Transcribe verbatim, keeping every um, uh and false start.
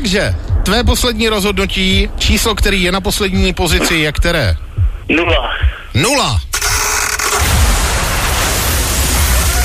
Takže, tvé poslední rozhodnutí, číslo, který je na poslední pozici, je které? Nula. Nula.